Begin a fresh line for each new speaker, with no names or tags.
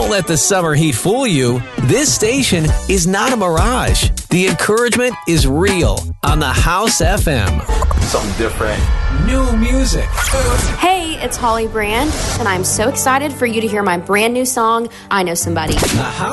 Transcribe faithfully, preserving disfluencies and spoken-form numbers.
Don't let the summer heat fool you. This station is not a mirage. The encouragement is real on the House F M.
Something different.
New music.
Hey, it's Holly Brand, and I'm so excited for you to hear my brand new song, I Know Somebody.
The House